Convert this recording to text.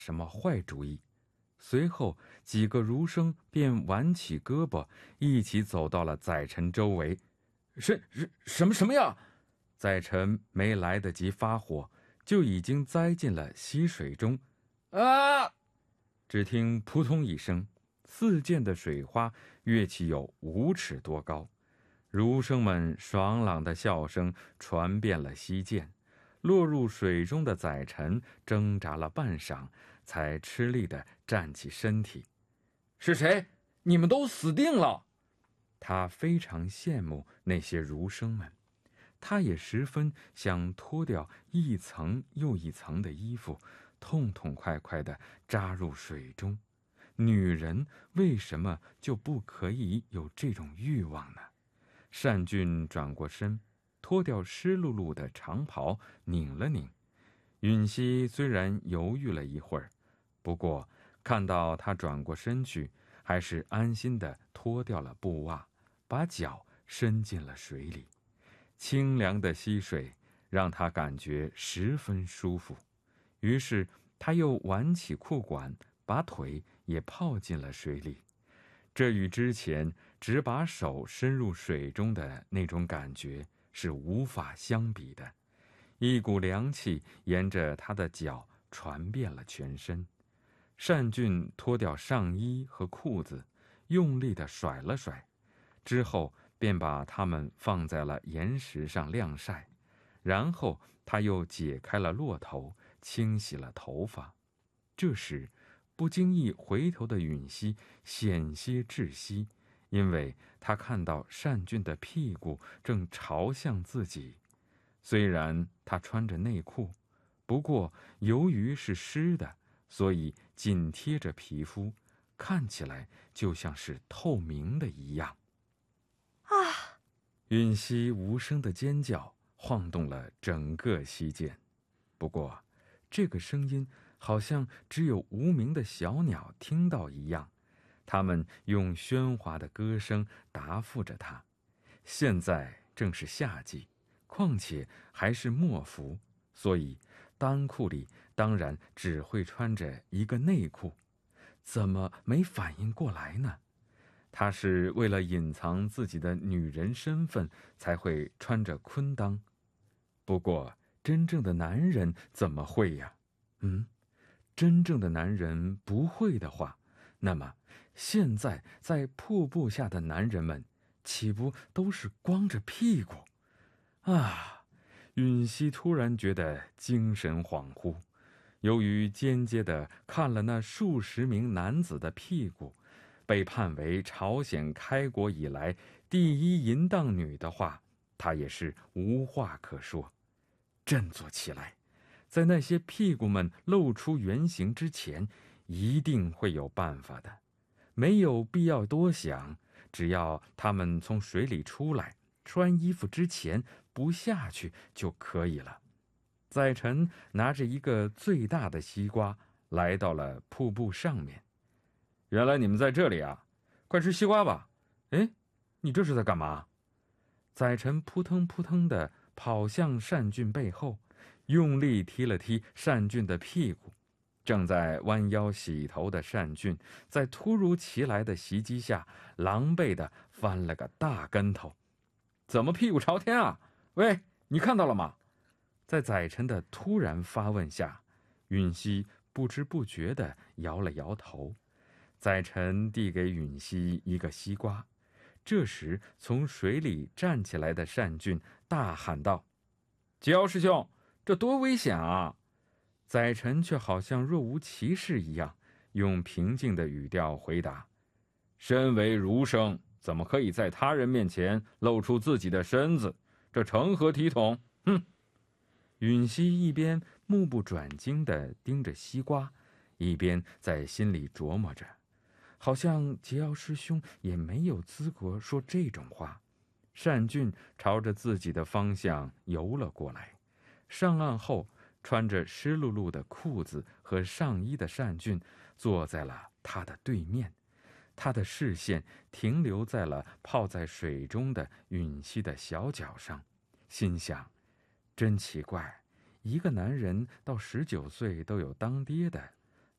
什么坏主意。随后几个儒生便挽起胳膊，一起走到了载臣周围。什么呀？载臣没来得及发火，就已经栽进了溪水中。啊！只听扑通一声，四溅的水花跃起有5尺多高，儒生们爽朗的笑声传遍了溪涧。落入水中的载臣挣扎了半晌，才吃力地站起身体。是谁？你们都死定了！他非常羡慕那些儒生们，他也十分想脱掉一层又一层的衣服，痛痛快快地扎入水中。女人为什么就不可以有这种欲望呢？单俊转过身，脱掉湿漉漉的长袍，拧了拧。允熙虽然犹豫了一会儿，不过看到他转过身去，还是安心地脱掉了布袜，把脚伸进了水里。清凉的溪水让他感觉十分舒服，于是他又挽起裤管，把腿也泡进了水里。这与之前只把手伸入水中的那种感觉是无法相比的。一股凉气沿着他的脚传遍了全身。单俊脱掉上衣和裤子，用力地甩了甩，之后便把它们放在了岩石上晾晒。然后他又解开了骆头，清洗了头发。这时不经意回头的允熙险些窒息，因为他看到单俊的屁股正朝向自己。虽然他穿着内裤，不过由于是湿的，所以紧贴着皮肤，看起来就像是透明的一样。 啊！ 允熙无声的尖叫晃动了整个溪涧。不过这个声音好像只有无名的小鸟听到一样，它们用喧哗的歌声答复着他。现在正是夏季，况且还是末伏，所以单裤里当然只会穿着一个内裤。怎么没反应过来呢？他是为了隐藏自己的女人身份才会穿着昆裆。不过真正的男人怎么会呀？真正的男人不会的话，那么现在在瀑布下的男人们岂不都是光着屁股啊？允熙突然觉得精神恍惚，由于间接地看了那数十名男子的屁股，被判为朝鲜开国以来第一淫荡女的话，她也是无话可说。振作起来，在那些屁股们露出原形之前，一定会有办法的。没有必要多想，只要他们从水里出来，穿衣服之前不下去就可以了。载臣拿着一个最大的西瓜来到了瀑布上面。原来你们在这里啊，快吃西瓜吧。哎，你这是在干嘛？载臣扑腾扑腾地跑向单俊背后，用力踢了踢单俊的屁股。正在弯腰洗头的单俊，在突如其来的袭击下，狼狈地翻了个大跟头。怎么屁股朝天啊？喂，你看到了吗？在载臣的突然发问下，允熙不知不觉地摇了摇头。载臣递给允熙一个西瓜。这时从水里站起来的单俊大喊道：焦师兄，这多危险啊！载臣却好像若无其事一样，用平静的语调回答：身为儒生，怎么可以在他人面前露出自己的身子？这成何体统？哼！允熙一边目不转睛地盯着西瓜，一边在心里琢磨着，好像桀骜师兄也没有资格说这种话。单俊朝着自己的方向游了过来。上岸后，穿着湿漉漉的裤子和上衣的单俊坐在了他的对面。他的视线停留在了泡在水中的允熙的小脚上，心想：真奇怪，一个男人到19岁都有当爹的，